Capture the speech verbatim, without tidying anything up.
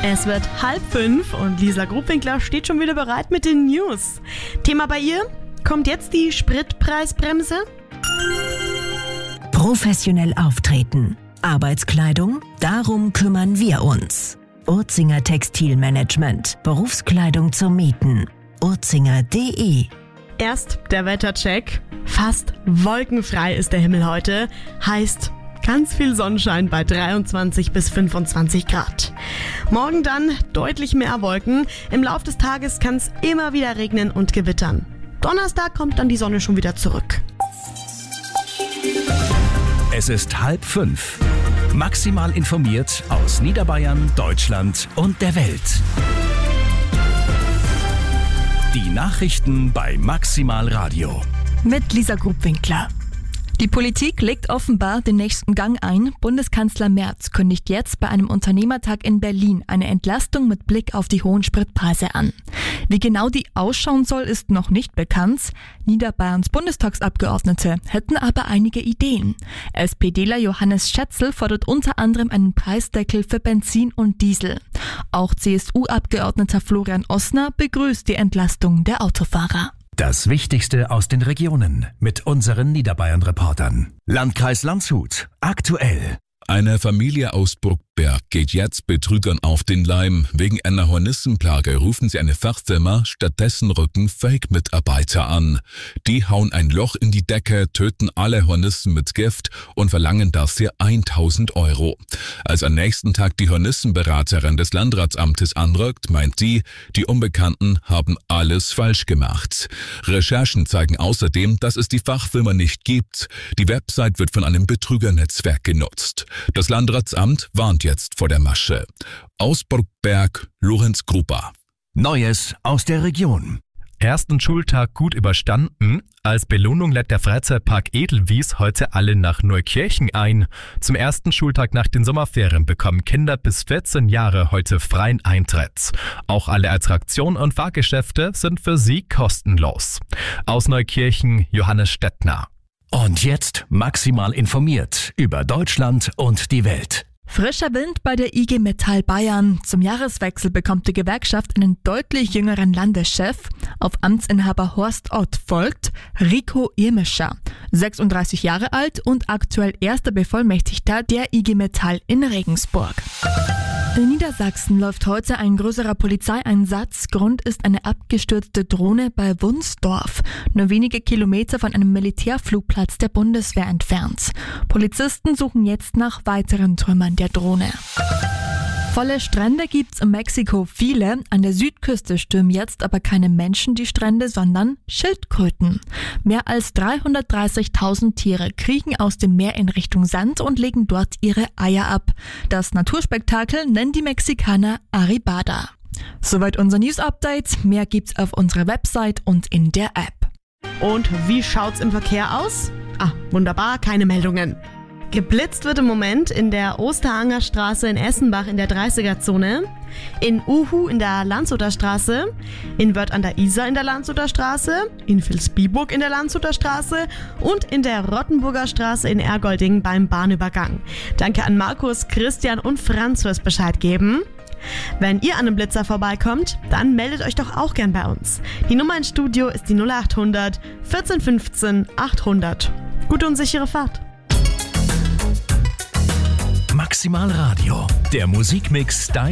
Es wird halb fünf und Lisa Grubwinkler steht schon wieder bereit mit den News. Thema bei ihr: Kommt jetzt die Spritpreisbremse? Professionell auftreten. Arbeitskleidung? Darum kümmern wir uns. Urzinger Textilmanagement. Berufskleidung zum Mieten. urzinger punkt de. Erst der Wettercheck. Fast wolkenfrei ist der Himmel heute. Heißt ganz viel Sonnenschein bei dreiundzwanzig bis fünfundzwanzig Grad. Morgen dann deutlich mehr Wolken. Im Laufe des Tages kann es immer wieder regnen und gewittern. Donnerstag kommt dann die Sonne schon wieder zurück. Es ist halb fünf. Maximal informiert aus Niederbayern, Deutschland und der Welt. Die Nachrichten bei Maximal Radio. Mit Lisa Grubwinkler. Die Politik legt offenbar den nächsten Gang ein. Bundeskanzler Merz kündigt jetzt bei einem Unternehmertag in Berlin eine Entlastung mit Blick auf die hohen Spritpreise an. Wie genau die ausschauen soll, ist noch nicht bekannt. Niederbayerns Bundestagsabgeordnete hätten aber einige Ideen. SPDler Johannes Schätzl fordert unter anderem einen Preisdeckel für Benzin und Diesel. Auch C S U-Abgeordneter Florian Ossner begrüßt die Entlastung der Autofahrer. Das Wichtigste aus den Regionen mit unseren Niederbayern-Reportern. Landkreis Landshut. Aktuell. Eine Familie aus Bruckberg geht jetzt Betrügern auf den Leim. Wegen einer Hornissenplage rufen sie eine Fachfirma, stattdessen rücken Fake-Mitarbeiter an. Die hauen ein Loch in die Decke, töten alle Hornissen mit Gift und verlangen dafür tausend Euro. Als am nächsten Tag die Hornissenberaterin des Landratsamtes anrückt, meint sie, die Unbekannten haben alles falsch gemacht. Recherchen zeigen außerdem, dass es die Fachfirma nicht gibt. Die Website wird von einem Betrügernetzwerk genutzt. Das Landratsamt warnt jetzt vor der Masche. Aus Bruckberg, Lorenz Gruber. Neues aus der Region. Ersten Schultag gut überstanden. Als Belohnung lädt der Freizeitpark Edelwies heute alle nach Neukirchen ein. Zum ersten Schultag nach den Sommerferien bekommen Kinder bis vierzehn Jahre heute freien Eintritt. Auch alle Attraktionen und Fahrgeschäfte sind für sie kostenlos. Aus Neukirchen, Johannes Stettner. Und jetzt maximal informiert über Deutschland und die Welt. Frischer Wind bei der I G Metall Bayern. Zum Jahreswechsel bekommt die Gewerkschaft einen deutlich jüngeren Landeschef. Auf Amtsinhaber Horst Ott folgt Rico Irmischer, sechsunddreißig Jahre alt und aktuell erster Bevollmächtigter der I G Metall in Regensburg. In Niedersachsen läuft heute ein größerer Polizeieinsatz. Grund ist eine abgestürzte Drohne bei Wunsdorf, nur wenige Kilometer von einem Militärflugplatz der Bundeswehr entfernt. Polizisten suchen jetzt nach weiteren Trümmern der Drohne. Volle Strände gibt's in Mexiko viele. An der Südküste stürmen jetzt aber keine Menschen die Strände, sondern Schildkröten. Mehr als dreihundertdreißigtausend Tiere kriechen aus dem Meer in Richtung Sand und legen dort ihre Eier ab. Das Naturspektakel nennen die Mexikaner Arribada. Soweit unser News-Update. Mehr gibt's auf unserer Website und in der App. Und wie schaut's im Verkehr aus? Ah, wunderbar, keine Meldungen. Geblitzt wird im Moment in der Osterhanger Straße in Essenbach in der dreißiger-Zone, in Uhu in der Landshuter Straße, in Wörth an der Isar in der Landshuter Straße, in Vilsbiburg in der Landshuter Straße und in der Rottenburger Straße in Ergolding beim Bahnübergang. Danke an Markus, Christian und Franz fürs Bescheid geben. Wenn ihr an einem Blitzer vorbeikommt, dann meldet euch doch auch gern bei uns. Die Nummer ins Studio ist die null acht hundert vierzehn fünfzehn achthundert. Gute und sichere Fahrt. Maximal Radio, der Musikmix Dein